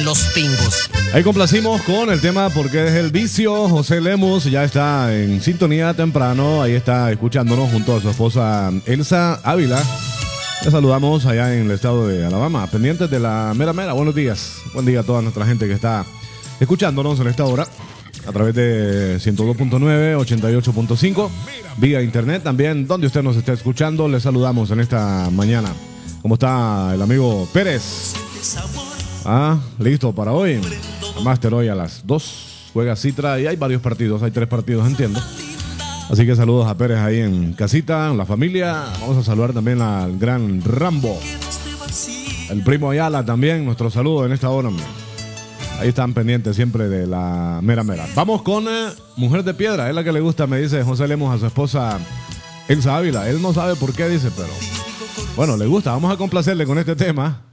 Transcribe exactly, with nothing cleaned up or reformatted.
en los pingos. Ahí complacimos con el tema Porque es el vicio. José Lemus ya está en sintonía temprano. Ahí está escuchándonos junto a su esposa Elsa Ávila. Le saludamos allá en el estado de Alabama, pendientes de la mera mera. Buenos días. Buen día a toda nuestra gente que está escuchándonos en esta hora a través de ciento dos punto nueve, ochenta y ocho punto cinco, vía internet también, donde usted nos está escuchando. Le saludamos en esta mañana. ¿Cómo está el amigo Pérez? Ah, listo para hoy. Master hoy a las dos. Juega Citra y hay varios partidos, hay tres partidos, entiendo. Así que saludos a Pérez ahí en casita, en la familia. Vamos a saludar también al gran Rambo. El primo Ayala también, nuestro saludo en esta hora. Ahí están pendientes siempre de la mera mera. Vamos con eh, Mujer de Piedra, es la que le gusta, me dice José Lemos a su esposa Elsa Ávila. Él no sabe por qué, dice, pero bueno, le gusta. Vamos a complacerle con este tema.